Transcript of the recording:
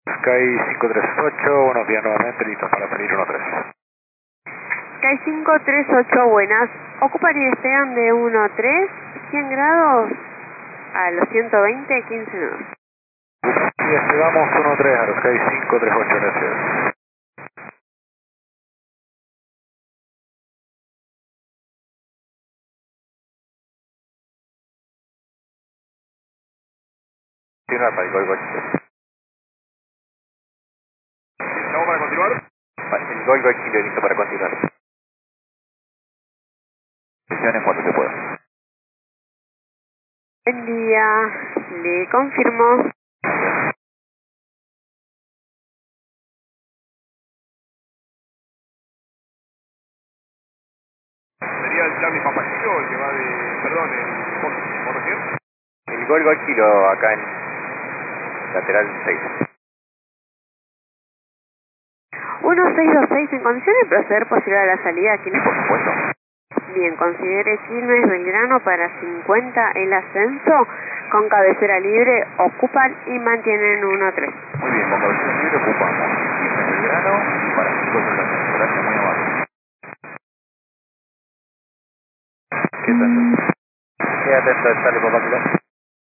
Sky 538, buenos días nuevamente, listo para salir 13. Sky 538, buenas. Ocupan y despegan de 13, 100 grados a los 120, 15 nudos. Y despegamos 13 a los Sky 538, gracias. Continuar para el Golgo Kilo. ¿Estamos para continuar? El Golgo Kilo listo para continuar. Presionen cuando se pueda. Buen día, le confirmo. Sería el plan de Papachito, el que va de... Perdón, ¿por recién? El Golgo Kilo acá en lateral 6. 1626, ¿en condiciones de proceder posible a la salida aquí? Por supuesto. Bien, considere Quilmes Belgrano para 50 el ascenso, con cabecera libre, ocupan y mantienen 13. Muy bien, con cabecera libre ocupamos. Quilmes Belgrano para 50 el ascenso. Gracias, muy amable. ¿Qué tal? Quédate atento, sale Papá Kilo.